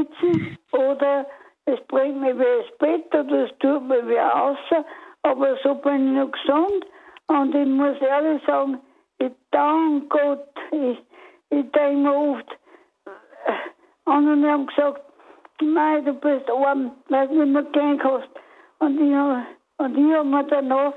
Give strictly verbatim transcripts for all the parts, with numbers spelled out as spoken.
sitzen oder es bringt mich wie ins Bett oder es tut mir wie außer, aber so bin ich noch gesund und ich muss ehrlich sagen, ich danke Gott, ich, ich denke mir oft, äh, andere haben gesagt, Mei, du bist arm, weil du nicht mehr gehen kannst. Und ich, und ich habe mir danach,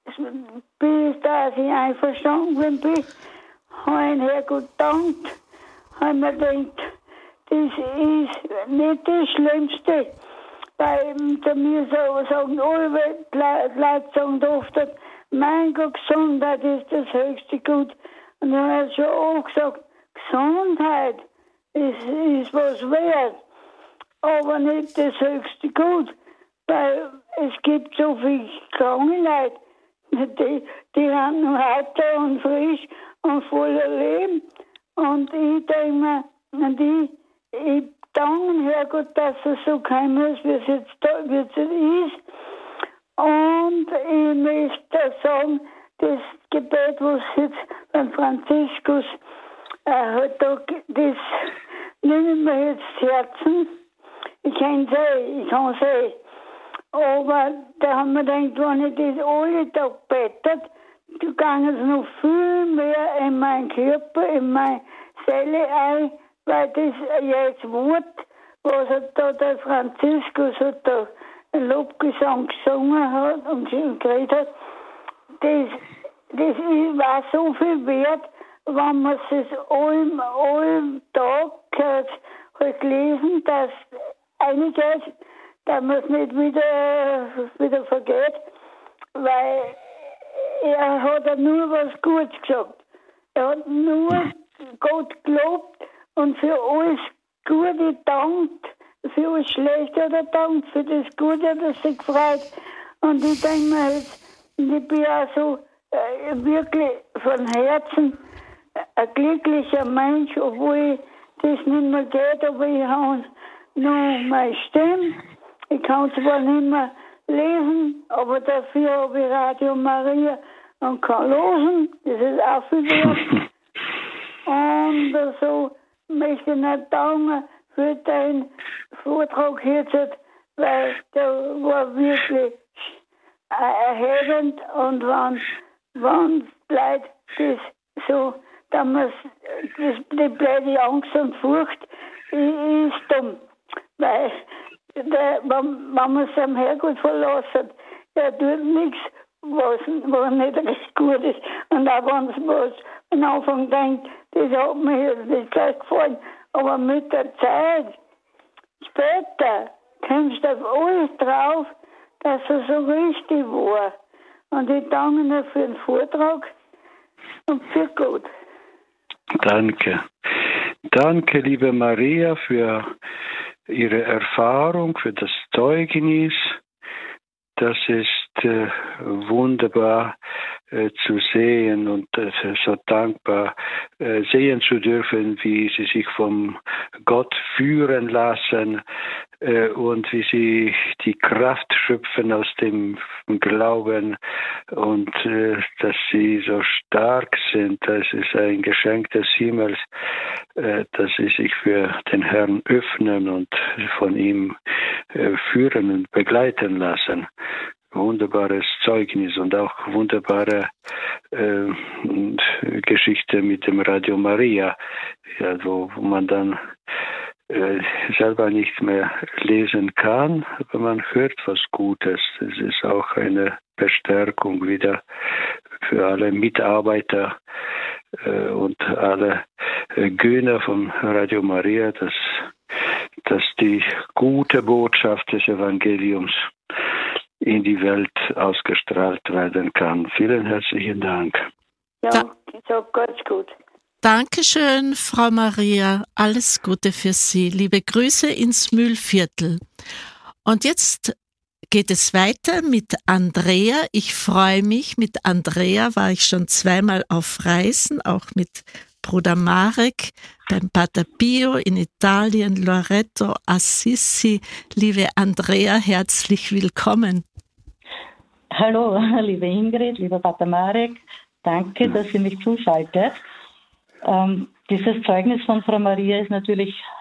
bis dass ich einverstanden bin, habe ich Herrgott gedankt, habe mir gedacht, das ist nicht das Schlimmste. Weil zu mir so, sagen alle die Leute sagen oft, mein Gott, Gesundheit ist das höchste Gut. Und dann habe ich schon auch gesagt, Gesundheit ist, ist was wert, aber nicht das höchste Gut. Weil es gibt so viele kranke Leute, die, die haben noch heiter und frisch und voller Leben. Und ich denke mir, und ich, ich danke Herrgott, dass es so gekommen ist, wie es jetzt, da, wie es jetzt ist. Und ich möchte sagen, das Gebet, was jetzt beim Franziskus äh, hat, da, das nehmen wir jetzt das Herzen. Ich kann es eh, ich kann es eh. Aber da haben wir gedacht, wenn ich das alle Tag betet, du kannst noch viel mehr in meinen Körper, in meine Seele ein, weil das jetzt Wort, was er da, der Franziskus hat da einen Lobgesang gesungen hat und geredet hat, das, das ist, war so viel wert, wenn man es allem, allem Tag halt, halt lesen, dass einiges, dass man es nicht wieder, wieder vergeht, weil er hat ja nur was Gutes gesagt. Er hat nur Gott gelobt und für alles Gute dankt, für alles Schlechte hat er dankt, für das Gute hat er sich gefreut. Und ich denke mir jetzt, ich bin auch so äh, wirklich von Herzen ein glücklicher Mensch, obwohl das nicht mehr geht, aber ich habe noch meine Stimme. Ich kann zwar nicht mehr lesen, aber dafür habe ich Radio Maria und kann losen. Das ist auch viel wert. Und so möchte ich nicht danken für deinen Vortrag jetzt, weil der war wirklich erhebend. Und wenn, wenn die Leute das so, dass man das, die blöde Angst und Furcht ist dumm. Weil der, wenn, wenn man es am Herrgott verlässt, der tut nichts, was, was nicht recht gut ist. Und auch wenn es was am Anfang denkt, das hat mir jetzt nicht gleich gefallen. Aber mit der Zeit, später, kommst du auf alles drauf, dass es so richtig war. Und ich danke dir für den Vortrag und für Gott. Danke. Danke, liebe Maria, für Ihre Erfahrung, für das Zeugnis. Das ist äh, wunderbar äh, zu sehen und äh, so dankbar äh, sehen zu dürfen, wie Sie sich vom Gott führen lassen äh, und wie Sie die Kraft schöpfen aus dem Glauben und äh, dass Sie so stark sind. Das ist ein Geschenk des Himmels, äh, dass Sie sich für den Herrn öffnen und von ihm äh, führen und begleiten lassen. Wunderbares Zeugnis und auch wunderbare äh, Geschichte mit dem Radio Maria, ja, wo, wo man dann äh, selber nicht mehr lesen kann, aber man hört was Gutes. Das ist auch eine Bestärkung wieder für alle Mitarbeiter äh, und alle äh, Gönner von Radio Maria, dass, dass die gute Botschaft des Evangeliums in die Welt ausgestrahlt werden kann. Vielen herzlichen Dank. Ja, da- so ganz gut. Dankeschön, Frau Maria. Alles Gute für Sie. Liebe Grüße ins Mühlviertel. Und jetzt geht es weiter mit Andrea. Ich freue mich. Mit Andrea war ich schon zweimal auf Reisen, auch mit Bruder Marek beim Pater Pio in Italien, Loreto, Assisi. Liebe Andrea, herzlich willkommen. Hallo, liebe Ingrid, lieber Pater Marek, danke, dass ihr mich zuschaltet. Ähm, dieses Zeugnis von Frau Maria ist natürlich